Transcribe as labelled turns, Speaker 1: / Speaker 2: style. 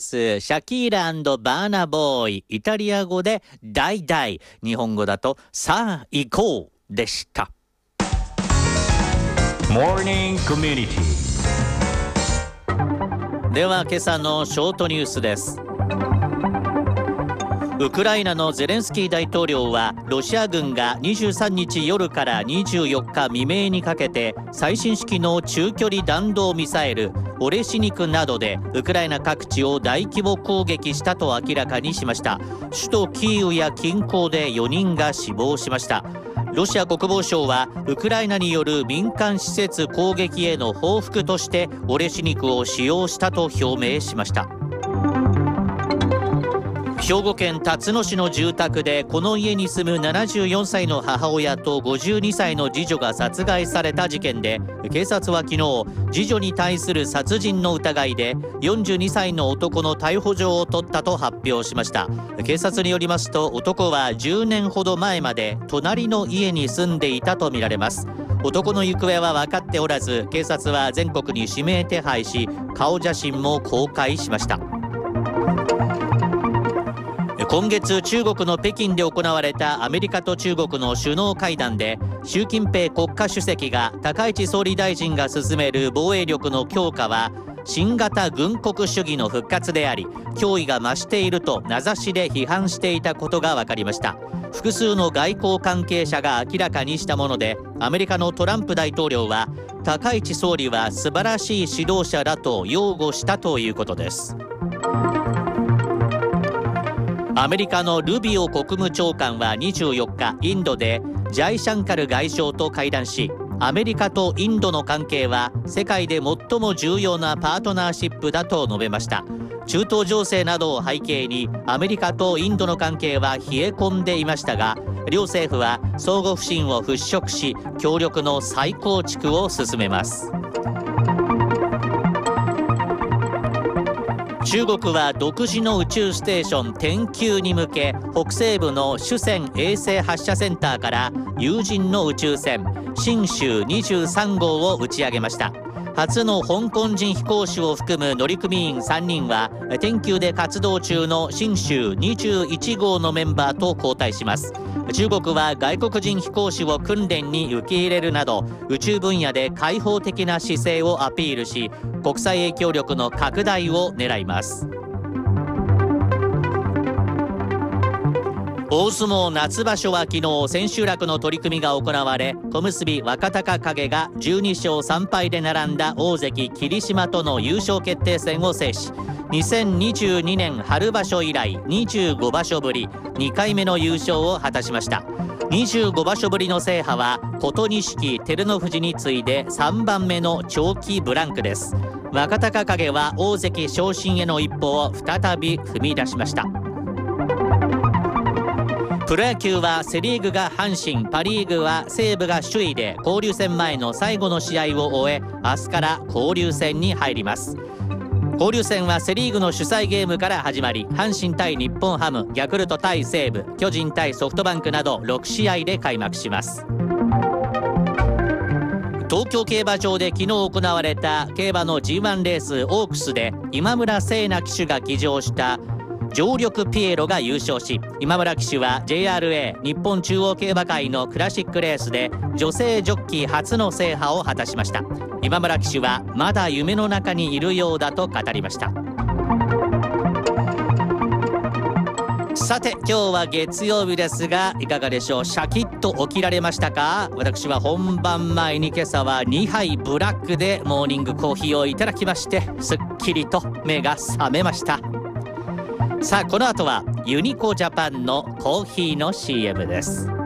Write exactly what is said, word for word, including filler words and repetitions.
Speaker 1: 。シャキーラ&バーナボーイ、イタリア語で大々、日本語だとさあ行こうでした。
Speaker 2: モーニングコミュニティ。
Speaker 1: では今朝のショートニュースです。ウクライナのゼレンスキー大統領は、ロシア軍がにじゅうさんにち夜からにじゅうよっか未明にかけて最新式の中距離弾道ミサイルオレシニクなどでウクライナ各地を大規模攻撃したと明らかにしました。首都キーウや近郊でよにんが死亡しました。ロシア国防省はウクライナによる民間施設攻撃への報復としてオレシニクを使用したと表明しました。兵庫県辰野市の住宅でこの家に住むななじゅうよんさいの母親とごじゅうにさいの次女が殺害された事件で、警察は昨日次女に対する殺人の疑いでよんじゅうにさいの男の逮捕状を取ったと発表しました。警察によりますと、男はじゅうねんほど前まで隣の家に住んでいたとみられます。男の行方は分かっておらず、警察は全国に指名手配し、顔写真も公開しました。今月中国の北京で行われたアメリカと中国の首脳会談で、習近平国家主席が高市総理大臣が進める防衛力の強化は新型軍国主義の復活であり、脅威が増していると名指しで批判していたことが分かりました。複数の外交関係者が明らかにしたもので、アメリカのトランプ大統領は高市総理は素晴らしい指導者だと擁護したということです。アメリカのルビオ国務長官はにじゅうよっか、インドでジャイシャンカル外相と会談し、アメリカとインドの関係は世界で最も重要なパートナーシップだと述べました。中東情勢などを背景にアメリカとインドの関係は冷え込んでいましたが、両政府は相互不信を払拭し、協力の再構築を進めます。中国は独自の宇宙ステーション天宮に向け、北西部の酒泉衛星発射センターから有人の宇宙船神舟にじゅうさんごうを打ち上げました。初の香港人飛行士を含む乗組員さんにんは天宮で活動中の神舟にじゅういちごうのメンバーと交代します。中国は外国人飛行士を訓練に受け入れるなど、宇宙分野で開放的な姿勢をアピールし、国際影響力の拡大を狙います。大相撲夏場所は昨日千秋楽の取り組みが行われ、小結若隆景がじゅうにしょうさんぱいで並んだ大関霧島との優勝決定戦を制し、にせんにじゅうにねん春場所以来にじゅうごばしょぶりにかいめの優勝を果たしました。にじゅうごばしょぶりの制覇は琴錦、照ノ富士に次いでさんばんめの長期ブランクです。若隆景は大関昇進への一歩を再び踏み出しました。プロ野球はセ・リーグが阪神、パ・リーグは西武が首位で交流戦前の最後の試合を終え、明日から交流戦に入ります。交流戦はセ・リーグの主催ゲームから始まり、阪神対日本ハム、ヤクルト対西武、巨人対ソフトバンクなどろくしあいで開幕します。東京競馬場で昨日行われた競馬の ジーワン レースオークスで、今村聖奈騎手が騎乗した常緑ピエロが優勝し、今村騎手は ジェイアールエー 日本中央競馬会のクラシックレースで女性ジョッキー初の制覇を果たしました。今村騎手はまだ夢の中にいるようだと語りました。さて今日は月曜日ですが、いかがでしょう。シャキッと起きられましたか。私は本番前に今朝はにはいブラックでモーニングコーヒーをいただきまして、すっきりと目が覚めました。さあこの後はユニコジャパンのコーヒーの シーエム です。